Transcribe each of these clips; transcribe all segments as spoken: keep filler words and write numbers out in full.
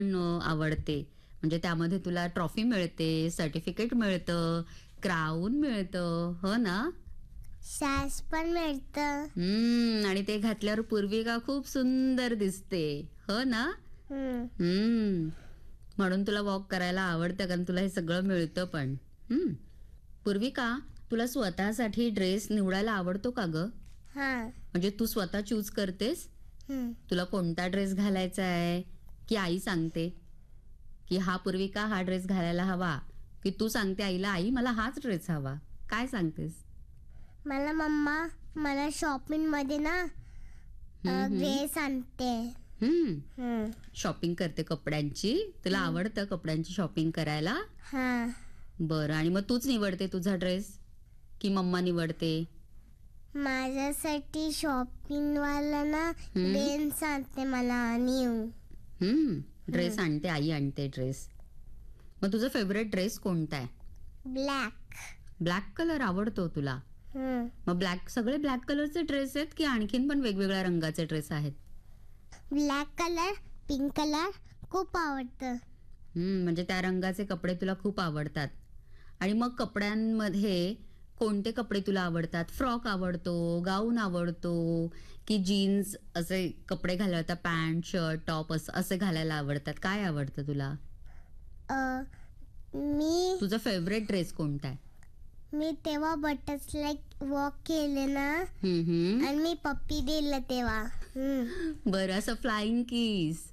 न आवडते, म्हणजे त्यामध्ये तुला ट्रॉफी मिळते, सर्टिफिकेट मिळतं, क्राऊन मिळतं, हो ना? सास पण मिळतं. हम्म आणि ते घातल्यावर पूर्विका खूप सुंदर दिसते, हो ना? हम्म. हम्म म्हणून तुला वॉक करायला आवडतं, कारण तुला हे सगळं मिळतं पण. हम्म पूर्विका, तुला स्वतःसाठी ड्रेस निवडायला आवडतो का ग? हा. म्हणजे तू स्वतः चूज करतेस हम्म. तुला कोणता ड्रेस घालायचा आहे, की आई सांगते की हा पूर्विका हा ड्रेस घालायला हवा, की तू सांगते आईला आई मला हाच ड्रेस हवा? काय सांगतेस? मला मम्मा मला शॉपिंग मध्ये ना हम्म. ड्रेस आणते. हम्म हम्म. शॉपिंग करते कपड्यांची. तुला आवडतं कपड्यांची शॉपिंग करायला? हा. बरं, आणि मग तूच निवडते तुझा ड्रेस की मम्मा निवडते? माझ्यासाठी शॉपिंग वाला ना हम्म. ड्रेस आणते मला न्यू. हम्म ड्रेस आणते, आई आणते ड्रेस. मग तुझा फेवरेट ड्रेस कोणता आहे? ब्लॅक. ब्लॅक कलर आवडतो तुला? हम्म. मग ब्लॅक सगळे ब्लॅक कलरचे ड्रेस आहेत की आणखीन पण वेगवेगळ्या रंगाचे ड्रेस आहेत? ब्लॅक कलर, पिंक कलर खूप आवडतं. हम्म म्हणजे त्या रंगाचे कपडे तुला खूप आवडतात. आणि मग कपड्यांमध्ये कोणते कपडे तुला आवडतात? फ्रॉक आवडतो, गाऊन आवडतो, की जीन्स असे कपडे घालायला, पॅन्ट शर्ट टॉप असं असे घालायला आवडतात? काय आवडतं तुला? अ, मी तुझा फेवरेट ड्रेस कोणता आहे? मी तेव्हा बटरफ्लाय वॉक केले ना हम्म हम्म आणि मी पप्पी दिलं तेव्हा. हम्म. बरं, असं फ्लाइंग किस.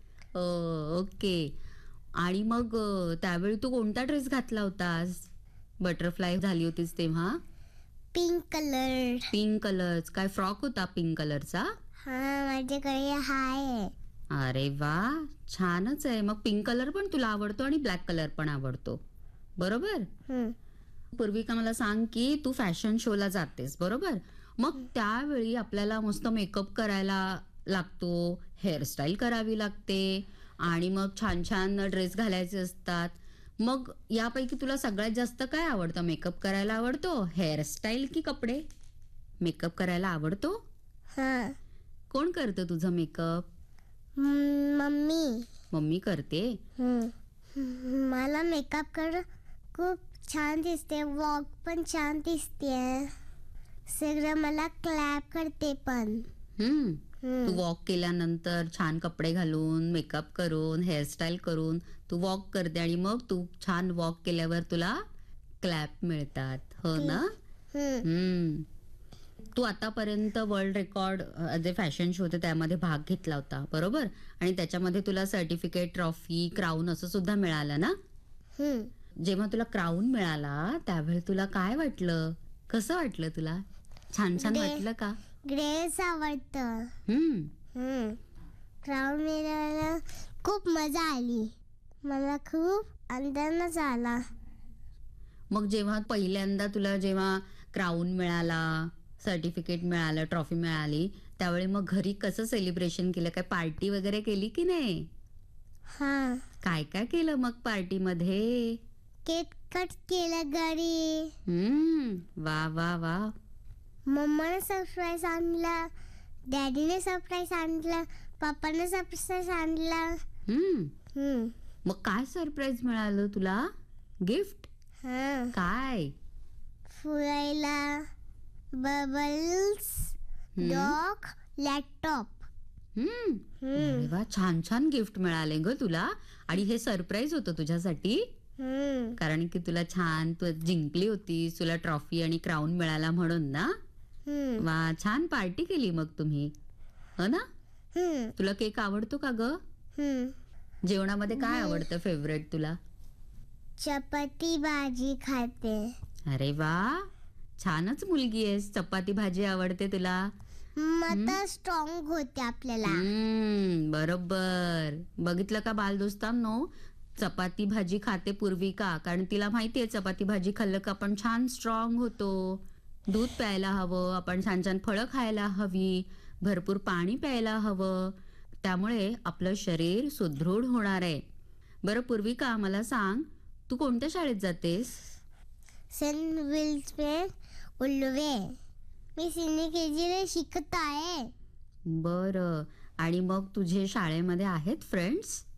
ओके. आणि मग अ, त्यावेळी तू कोणता ड्रेस घातला होतास? बटरफ्लाय झाली होतीस तेव्हा? Pink colour. Pink colour. काय फ्रॉक होता पिंक कलरचा? हा, माझ्याकडे हाय. अरे वा, छानच आहे. मग पिंक कलर पण तुला आवडतो आणि ब्लॅक कलर पण आवडतो, बरोबर? हम्म. पूर्विका, मला सांग की तू फॅशन शोला जातेस, बरोबर? मग त्यावेळी आपल्याला मस्त मेकअप करायला लागतो, हेअरस्टाईल करावी लागते आणि मग छान छान ड्रेस घालायचे असतात. मग यापैकी तुला सगळ्यात जास्त काय आवडतं? मेकअप करायला आवडतो, हेअरस्टाईल की कपडे? मेकअप करायला आवडतो? हा. कोण करतं तुझं मेकअप? हम्म, मम्मी. मम्मी करते. हम्म. मला मेकअप कर खूप छान दिसते, वॉक पण छान दिसते, सगळं मला क्लॅप करते पण. हम्म हम्म. तू वॉक केल्यानंतर छान कपडे घालून, मेकअप करून, हेअरस्टाईल करून तू वॉक करते आणि मग तू छान वॉक केल्यावर तुला क्लॅप मिळतात, हो ना? हम्म. हम्म तू आतापर्यंत वर्ल्ड रेकॉर्ड जे फॅशन शो होते त्यामध्ये भाग घेतला होता, बरोबर? आणि त्याच्यामध्ये तुला सर्टिफिकेट, ट्रॉफी, क्राऊन असं सुद्धा मिळालं ना? हम्म. जेव्हा तुला क्राऊन मिळाला त्यावेळी तुला काय वाटलं? कसं वाटलं तुला? छान छान ग्रे- वाटलं का? ड्रेस आवडतं. हम्म हम्म. क्राऊन मिळायला खूप मजा आली, मला खूप आनंदच आला. मग जेव्हा पहिल्यांदा तुला जेव्हा क्राऊन मिळाला, सर्टिफिकेट मिळालं, ट्रॉफी मिळाली, त्यावेळी मग घरी कसं सेलिब्रेशन केलं? काय पार्टी वगैरे केली की नाही? हा. काय काय केलं मग पार्टीमध्ये? केक कट केलं घरी. हम्म वा वा वा. मम्माने सरप्राईज आणला, डॅडीने सरप्राईज आणला, पप्पाने सरप्राईज आणला. हम्म हम्म. मग काय सरप्राईज मिळालं तुला? गिफ्ट? हा. काय? फुलायला बबल्स, हम्म. Dog, laptop. हम्म हम्म. अरे वा, छान छान गिफ्ट मिळाले ग तुला. आणि हे सरप्राईज होतं तुझ्यासाठी, हम्म. कारण की तुला छान, तू जिंकली होतीस, तुला ट्रॉफी आणि क्राऊन मिळाला म्हणून ना? हम्म. वा, छान पार्टी केली मग तुम्ही, हो ना? हम्म. तुला केक आवडतो का ग? हम्म. जेवणामध्ये काय आवडतं फेवरेट तुला? चपाती भाजी खाते. अरे वा, छानच मुलगी आहेस. चपाती भाजी आवडते तुला? मत स्ट्रॉंग होते आपल्याला. हम्म बरोबर. बघितलं का बालदोस्तांनो, चपाती भाजी खाते पूर्विका, कारण तिला माहितीये चपाती भाजी खाल्लं का आपण छान स्ट्रॉंग होतो. दूध प्यायला हवं, आपण छान छान फळं खायला हवी, भरपूर पाणी प्यायला हवं, त्यामुळे आपलं शरीर सुदृढ होणार आहे. बरं पूर्विका, मला सांग, तू कोणत्या शाळेत जातेस? सेंट विल्समेन उल्वे. मी सिनियर के जी ला शिकत आहे. बरं, आणि मग तुझे शाळेमध्ये आहेत फ्रेंड्स?